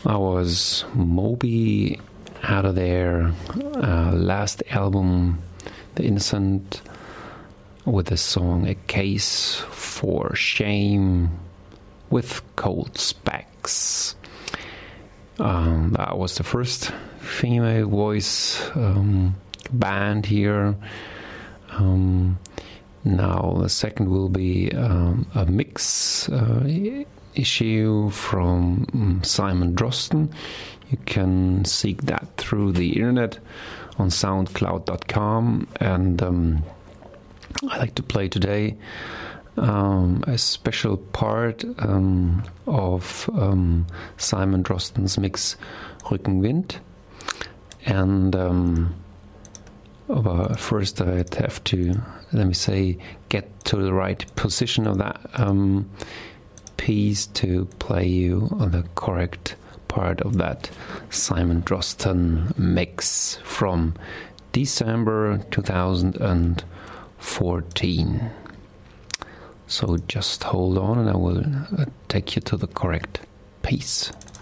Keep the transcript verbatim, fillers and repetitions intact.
I was Moby out of their uh, last album, The Innocent, with the song A Case for Shame with Cold Specs. Um, that was the first female voice um, band here. Um, now the second will be um, a mix uh, issue from um, Simon Drosten. You can seek that through the internet on soundcloud dot com, and um, I like to play today um, a special part um, of um, Simon Drosten's mix Rückenwind. And um, but first I'd have to, let me say, get to the right position of that um, piece to play you on the correct part of that Simon Drosten mix from December two thousand fourteen. So just hold on and I will uh, take you to the correct piece.